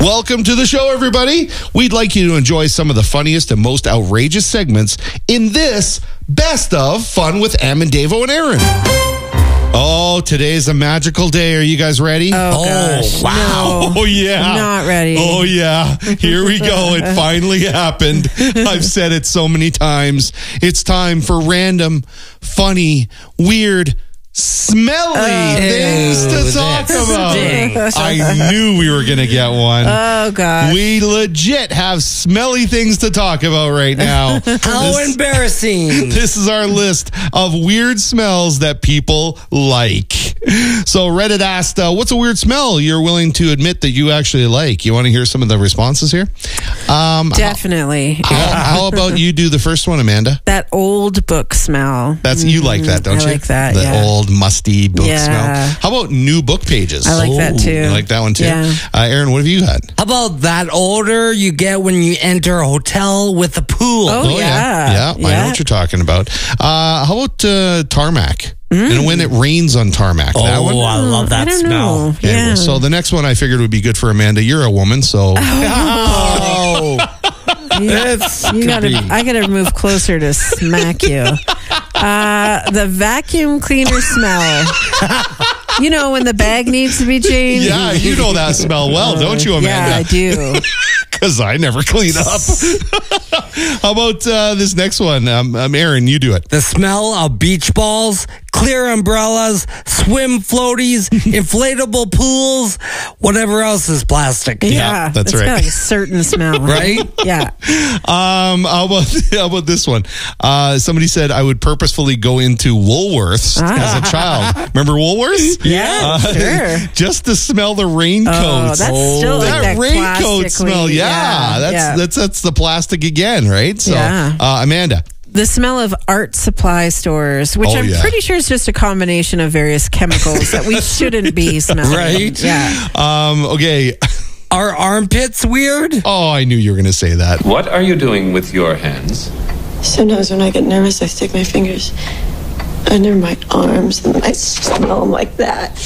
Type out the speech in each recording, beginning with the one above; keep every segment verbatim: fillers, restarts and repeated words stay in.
Welcome to the show, everybody. We'd like you to enjoy some of the funniest and most outrageous segments in this Best of Fun with Am and Davo and Aaron. Oh, today's a magical day. Are you guys ready? Oh, oh gosh. wow. No, oh, yeah. Not ready. Oh, yeah. Here we go. It finally happened. I've said it so many times. It's time for random, funny, weird, smelly Oh, things ew, to talk that about. stinks. I knew we were going to get one. Oh, gosh. We legit have smelly things to talk about right now. How this, embarrassing. this is our list of weird smells that people like. So Reddit asked, uh, what's a weird smell you're willing to admit that you actually like? You want to hear some of the responses here? Um, Definitely. How, how about you do the first one, Amanda? That old book smell. That's You like that, don't I you? like that, The yeah. old, musty book Yeah. smell. How about new book pages? I like that, too. You like that one, too? Yeah. Uh, Aaron, what have you had? How about that odor you get when you enter a hotel with a pool? Oh, yeah. Yeah, I know Yeah. what you're talking about. Uh, how about uh, tarmac? And when it rains on tarmac. that one? Oh, I love that I don't smell. know. Anyway, Yeah. so the next one I figured would be good for Amanda. You're a woman, so Oh, You, you gotta, I gotta move closer to smack you. Uh, the vacuum cleaner smell. You know when the bag needs to be changed? yeah, you know that smell well, don't you, Yeah, I Amanda? do. Because I never clean up. How about uh, this next one? Um, um, Aaron, you do it. the smell of beach balls, clear umbrellas, swim floaties, inflatable pools, whatever else is plastic. Yeah, that's it's right. got like a certain smell. Right? Yeah. Um, how about how about this one? Uh, somebody said I would purposefully go into Woolworths Ah. as a child. Remember Woolworths? Yeah, sure. Just to smell the raincoats. Oh, that's still like that, that raincoat plastic-y- smell. Yeah, yeah, that's yeah. that's that's the plastic again, right? So, Yeah. uh, Amanda. The smell of art supply stores, which Oh, I'm yeah. pretty sure is just a combination of various chemicals that we shouldn't be smelling. Right? Yeah. Um, okay. Are armpits weird? Oh, I knew you were going to say that. What are you doing with your hands? Sometimes when I get nervous, I stick my fingers under my arms and then I smell them like that.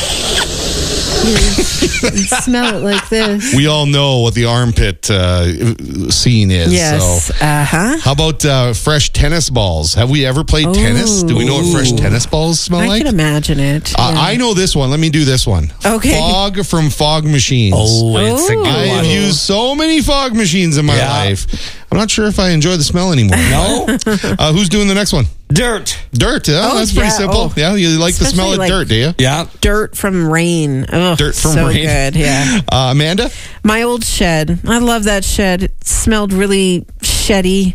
Smell it like this. We all know what the armpit uh, scene is. Yes. So. Uh huh. How about uh, fresh tennis balls? Have we ever played tennis? Do we know what fresh Ooh. tennis balls smell I like? can imagine it. Uh, Yeah. I know this one. Let me do this one. Okay. Fog from Fog Machines. Oh, it's a Oh. good I have one. used so many fog machines in my Yeah. life. I'm not sure if I enjoy the smell anymore. No? Uh, who's doing the next one? Dirt. Dirt. Yeah, Oh, that's pretty yeah. simple. Oh. Yeah, you like the smell Especially of like- dirt, do you? Yeah. Dirt from rain. Oh, Dirt from so rain. good. Yeah. Uh, Amanda? My old shed. I love that shed. It smelled really sheddy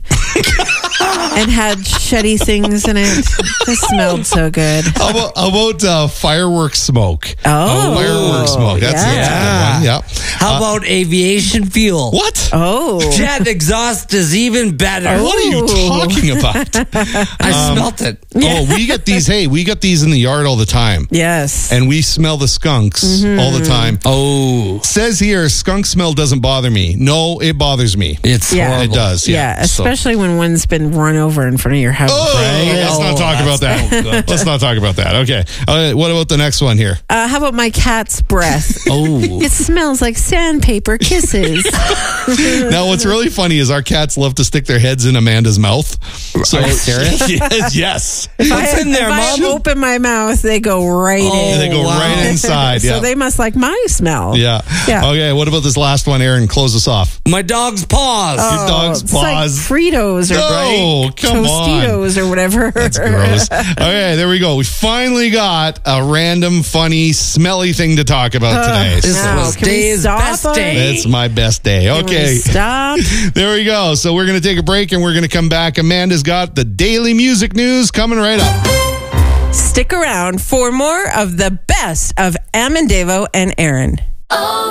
and had sheddy things in it. It smelled so good. How about, how about uh, fireworks smoke? Oh. fireworks smoke. That's, yeah. that's a good one. Yeah. How about aviation fuel? What? Oh. Jet exhaust is even better. What are you Ooh. talking about? I smelt it. Oh, we get these. Hey, we get these in the yard all the time. Yes. And we smell the skunks all the time. Oh, Says here, skunk smell doesn't bother me. No, it bothers me. it's Yeah. horrible. It does. yeah, Yeah. So- especially when one's been run over in front of your house. Oh, Right? let's not Oh, talk about that's that. no good. Let's not talk about that. Okay. Uh, what about the next one here? Uh, how about my cat's breath? Oh, It smells like sandpaper kisses. Now, what's really funny is our cats love to stick their heads in Amanda's mouth. So, Are you serious? yes, yes. what's in there, if I Mom? open my mouth, they go right Oh, in. They go wow. right inside. So Yeah. they must like my smell. yeah. Yeah. Okay. What about this last one, Aaron? Close us off. My dog's paws. Oh, dog's it's like paws. Fritos or No, come on. Tostitos or whatever. That's gross. Okay, there we go. We finally got a random, funny, smelly thing to talk about today. This Now, was can we Dave's stop best already? day. That's my best day. Can we Okay. stop. There we go. So we're going to take a break and we're going to come back. Amanda's got the daily music news coming right up. Stick around for more of the best of Am and Davo and Aaron.